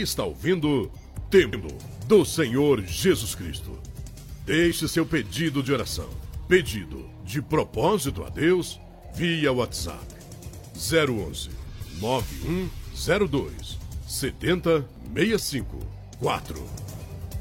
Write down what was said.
está ouvindo Tempo do Senhor Jesus Cristo. Deixe seu pedido de oração, pedido de propósito a Deus, via WhatsApp 011 9102 7065 4.